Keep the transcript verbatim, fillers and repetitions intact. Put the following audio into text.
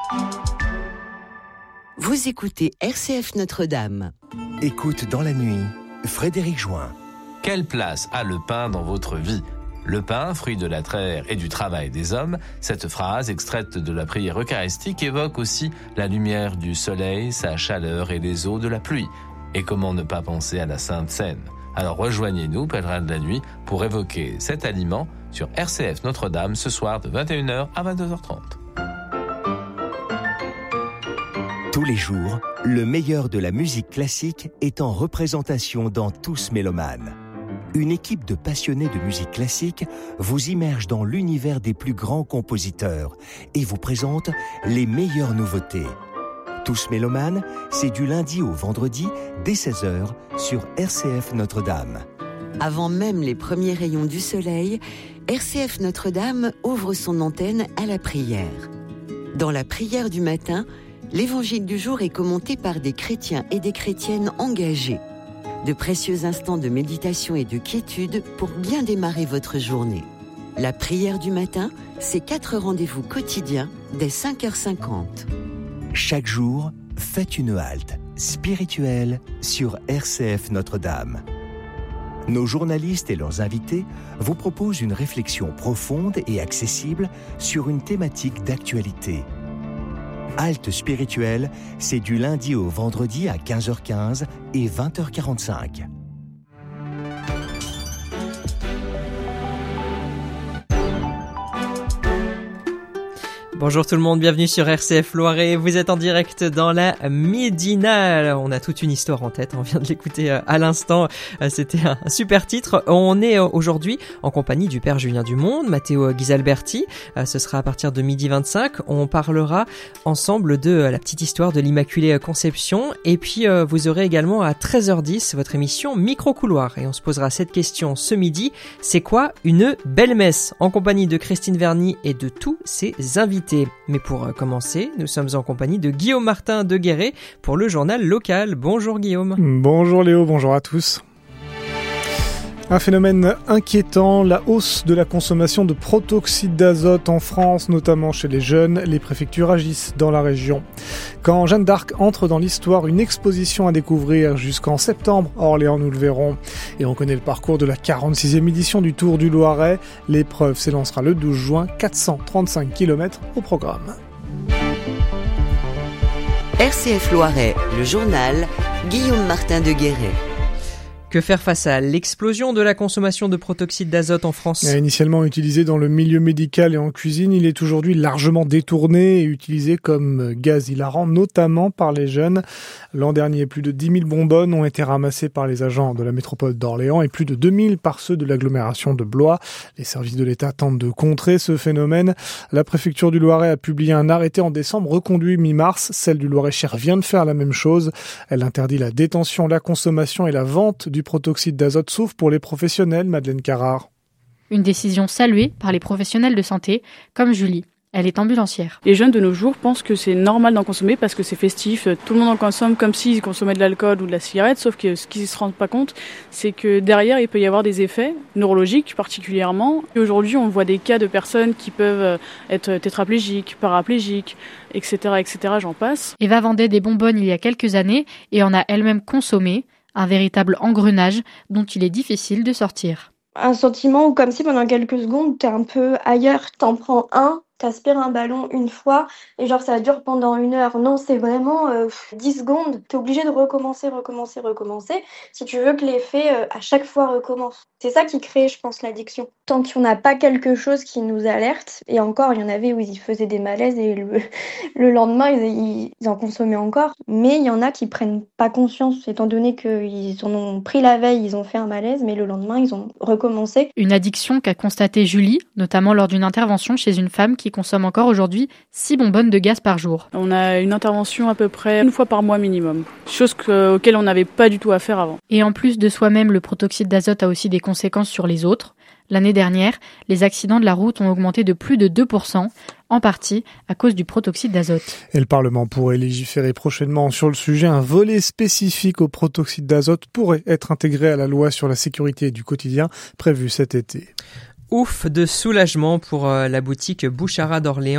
Vous écoutez R C F Notre-Dame. Écoute dans la nuit, Frédéric Join. Quelle place a le pain dans votre vie ? Le pain, fruit de la terre et du travail des hommes, cette phrase extraite de la prière eucharistique évoque aussi la lumière du soleil, sa chaleur et les eaux de la pluie. Et comment ne pas penser à la Sainte Seine ? Alors rejoignez-nous, pèlerins de la nuit, pour évoquer cet aliment sur R C F Notre-Dame ce soir de vingt et une heures à vingt-deux heures trente. Tous les jours, le meilleur de la musique classique est en représentation dans Tous Mélomanes. Une équipe de passionnés de musique classique vous immerge dans l'univers des plus grands compositeurs et vous présente les meilleures nouveautés. Tous Mélomanes, c'est du lundi au vendredi dès seize heures sur R C F Notre-Dame. Avant même les premiers rayons du soleil, R C F Notre-Dame ouvre son antenne à la prière. Dans la prière du matin, l'évangile du jour est commenté par des chrétiens et des chrétiennes engagés. De précieux instants de méditation et de quiétude pour bien démarrer votre journée. La prière du matin, c'est quatre rendez-vous quotidiens dès cinq heures cinquante. Chaque jour, faites une halte spirituelle sur R C F Notre-Dame. Nos journalistes et leurs invités vous proposent une réflexion profonde et accessible sur une thématique d'actualité. Halte spirituelle, c'est du lundi au vendredi à quinze heures quinze et vingt heures quarante-cinq. Bonjour tout le monde, bienvenue sur R C F Loiret. Vous êtes en direct dans la Midinale. On a toute une histoire en tête, on vient de l'écouter à l'instant. C'était un super titre. On est aujourd'hui en compagnie du Père Julien Dumonde, Matteo Ghisalberti. Ce sera à partir de midi vingt-cinq. On parlera ensemble de la petite histoire de l'Immaculée Conception. Et puis vous aurez également à treize heures dix votre émission Micro-Couloir. Et on se posera cette question ce midi. C'est quoi une belle messe ? En compagnie de Christine Verny et de tous ses invités. Mais pour commencer, nous sommes en compagnie de Guillaume Martin de Guéret pour le journal local. Bonjour Guillaume. Bonjour Léo, bonjour à tous. Un phénomène inquiétant, la hausse de la consommation de protoxyde d'azote en France, notamment chez les jeunes. Les préfectures agissent dans la région. Quand Jeanne d'Arc entre dans l'histoire, une exposition à découvrir jusqu'en septembre à Orléans, nous le verrons. Et on connaît le parcours de la quarante-sixième édition du Tour du Loiret. L'épreuve s'élancera le douze juin, quatre cent trente-cinq kilomètres au programme. R C F Loiret, le journal, Guillaume Martin de Guéret. Que faire face à l'explosion de la consommation de protoxyde d'azote en France ? Initialement utilisé dans le milieu médical et en cuisine, il est aujourd'hui largement détourné et utilisé comme gaz hilarant, notamment par les jeunes. L'an dernier, plus de dix mille bonbonnes ont été ramassées par les agents de la métropole d'Orléans et plus de deux mille par ceux de l'agglomération de Blois. Les services de l'État tentent de contrer ce phénomène. La préfecture du Loiret a publié un arrêté en décembre, reconduit mi-mars. Celle du Loir-et-Cher vient de faire la même chose. Elle interdit la détention, la consommation et la vente du protoxyde d'azote, sauf pour les professionnels, Madeleine Carrard. Une décision saluée par les professionnels de santé, comme Julie. Elle est ambulancière. Les jeunes de nos jours pensent que c'est normal d'en consommer parce que c'est festif. Tout le monde en consomme comme s'ils consommaient de l'alcool ou de la cigarette, sauf que ce qu'ils ne se rendent pas compte, c'est que derrière, il peut y avoir des effets neurologiques particulièrement. Et aujourd'hui, on voit des cas de personnes qui peuvent être tétraplégiques, paraplégiques, et cetera, et cetera, j'en passe. Eva vendait des bonbonnes il y a quelques années et en a elle-même consommé. Un véritable engrenage dont il est difficile de sortir. Un sentiment où comme si pendant quelques secondes, t'es un peu ailleurs, t'en prends un, t'aspires un ballon une fois et genre ça dure pendant une heure. Non, c'est vraiment euh, dix secondes. T'es obligé de recommencer, recommencer, recommencer si tu veux que l'effet euh, à chaque fois recommence. C'est ça qui crée, je pense, l'addiction. Tant qu'on n'a pas quelque chose qui nous alerte, et encore, il y en avait où ils faisaient des malaises et le, le lendemain, ils, ils en consommaient encore. Mais il y en a qui prennent pas conscience, étant donné qu'ils en ont pris la veille, ils ont fait un malaise, mais le lendemain, ils ont recommencé. Une addiction qu'a constatée Julie, notamment lors d'une intervention chez une femme qui consomme encore aujourd'hui six bonbonnes de gaz par jour. On a une intervention à peu près une fois par mois minimum, chose que, auquel on n'avait pas du tout affaire avant. Et en plus de soi-même, le protoxyde d'azote a aussi des conséquences sur les autres. L'année dernière, les accidents de la route ont augmenté de plus de deux pour cent, en partie à cause du protoxyde d'azote. Et le Parlement pourrait légiférer prochainement sur le sujet. Un volet spécifique au protoxyde d'azote pourrait être intégré à la loi sur la sécurité du quotidien prévue cet été. Ouf de soulagement pour la boutique Bouchara d'Orléans.